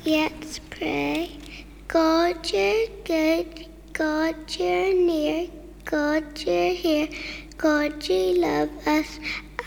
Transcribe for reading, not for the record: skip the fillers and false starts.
Let's pray. God, you're good. God, you're near. God, you're here. God, you love us.